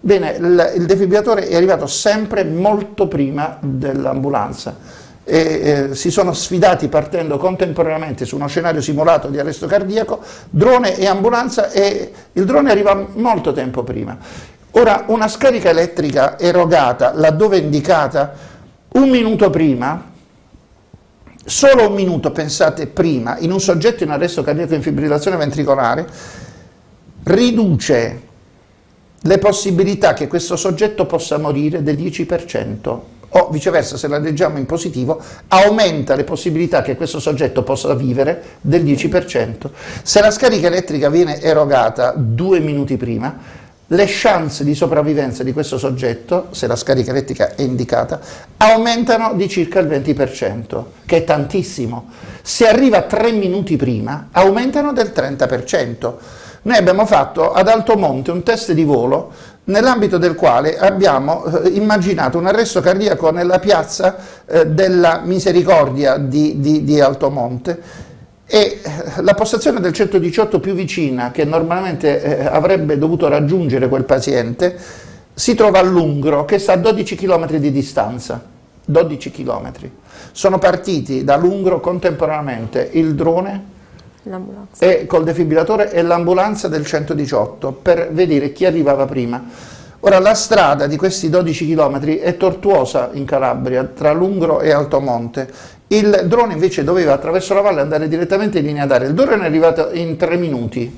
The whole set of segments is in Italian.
Bene, il defibrillatore è arrivato sempre molto prima dell'ambulanza. Si sono sfidati partendo contemporaneamente su uno scenario simulato di arresto cardiaco, drone e ambulanza, e il drone arriva molto tempo prima. Ora, una scarica elettrica erogata laddove indicata un minuto prima, solo un minuto, pensate, prima, in un soggetto in arresto cardiaco in fibrillazione ventricolare, riduce le possibilità che questo soggetto possa morire del 10%, o viceversa, se la leggiamo in positivo, aumenta le possibilità che questo soggetto possa vivere del 10%. Se la scarica elettrica viene erogata 2 minuti prima, le chance di sopravvivenza di questo soggetto, se la scarica elettrica è indicata, aumentano di circa il 20%, che è tantissimo. Se arriva 3 minuti prima, aumentano del 30%. Noi abbiamo fatto ad Altomonte un test di volo nell'ambito del quale abbiamo immaginato un arresto cardiaco nella piazza della Misericordia di Altomonte, e la postazione del 118 più vicina, che normalmente avrebbe dovuto raggiungere quel paziente, si trova a Lungro, che sta a 12 km di distanza. 12 km. Sono partiti da Lungro contemporaneamente il drone e col defibrillatore e l'ambulanza del 118 per vedere chi arrivava prima. Ora, la strada di questi 12 km è tortuosa in Calabria, tra Lungro e Altomonte. Il drone invece doveva attraverso la valle andare direttamente in linea d'aria. Il drone è arrivato in 3 minuti,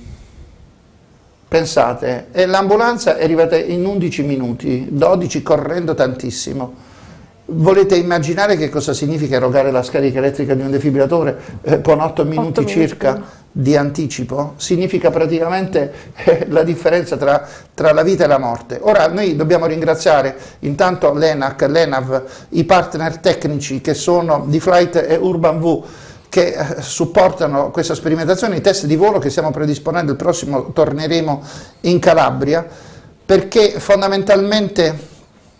pensate, e l'ambulanza è arrivata in 11 minuti, 12 correndo tantissimo. Volete immaginare che cosa significa erogare la scarica elettrica di un defibrillatore con 8 minuti circa di anticipo? Significa praticamente la differenza tra la vita e la morte. Ora noi dobbiamo ringraziare intanto l'ENAC, l'ENAV, i partner tecnici che sono D-Flight e UrbanV, che supportano questa sperimentazione, i test di volo che stiamo predisponendo. Il prossimo torneremo in Calabria, perché fondamentalmente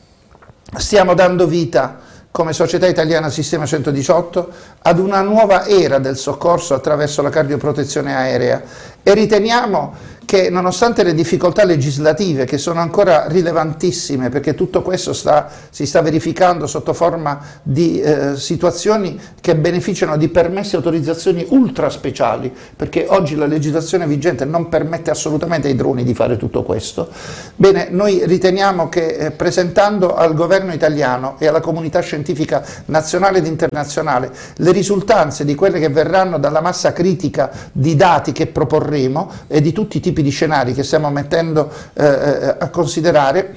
stiamo dando vita, come Società Italiana Sistema 118, ad una nuova era del soccorso attraverso la cardioprotezione aerea, e riteniamo che, nonostante le difficoltà legislative che sono ancora rilevantissime, perché tutto questo si sta verificando sotto forma di situazioni che beneficiano di permessi e autorizzazioni ultra speciali, perché oggi la legislazione vigente non permette assolutamente ai droni di fare tutto questo. Bene, noi riteniamo che presentando al governo italiano e alla comunità scientifica nazionale ed internazionale le risultanze di quelle che verranno dalla massa critica di dati che proporremo e di tutti i tipi di scenari che stiamo mettendo a considerare,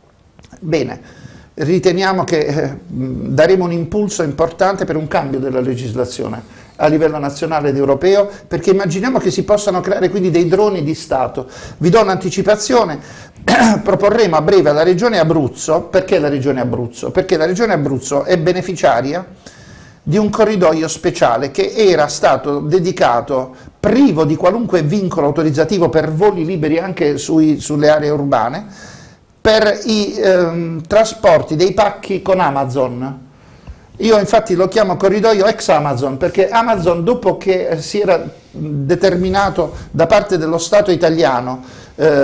bene, riteniamo che daremo un impulso importante per un cambio della legislazione a livello nazionale ed europeo, perché immaginiamo che si possano creare quindi dei droni di Stato. Vi do un'anticipazione: proporremo a breve alla Regione Abruzzo. Perché la Regione Abruzzo? Perché la Regione Abruzzo è beneficiaria di un corridoio speciale che era stato dedicato, privo di qualunque vincolo autorizzativo, per voli liberi anche sulle aree urbane, per i trasporti dei pacchi con Amazon. Io infatti lo chiamo corridoio ex Amazon, perché Amazon, dopo che si era determinato da parte dello Stato italiano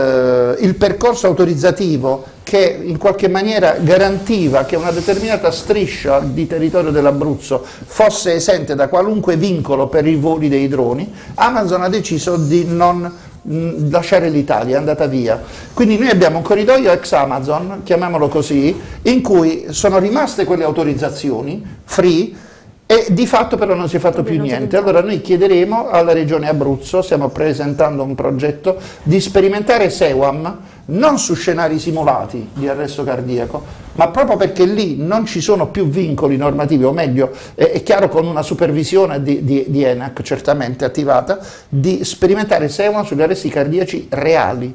il percorso autorizzativo che in qualche maniera garantiva che una determinata striscia di territorio dell'Abruzzo fosse esente da qualunque vincolo per i voli dei droni, Amazon ha deciso di non lasciare l'Italia, è andata via. Quindi noi abbiamo un corridoio ex Amazon, chiamiamolo così, in cui sono rimaste quelle autorizzazioni free, e di fatto però non si è fatto più niente. Allora noi chiederemo alla Regione Abruzzo, stiamo presentando un progetto di sperimentare SEWAM non su scenari simulati di arresto cardiaco, ma proprio perché lì non ci sono più vincoli normativi, o meglio, è chiaro, con una supervisione di ENAC certamente attivata, di sperimentare SEWAM sugli arresti cardiaci reali.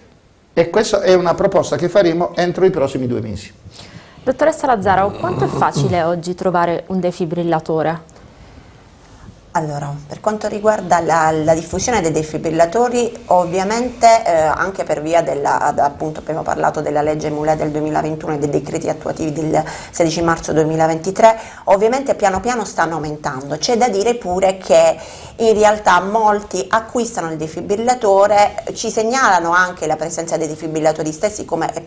E questa è una proposta che faremo entro i prossimi 2 mesi. Dottoressa Lazzaro, quanto è facile oggi trovare un defibrillatore? Allora, per quanto riguarda la diffusione dei defibrillatori, ovviamente anche per via appunto abbiamo parlato della legge MULE del 2021 e dei decreti attuativi del 16 marzo 2023, ovviamente piano piano stanno aumentando. C'è da dire pure che in realtà molti acquistano il defibrillatore, ci segnalano anche la presenza dei defibrillatori stessi come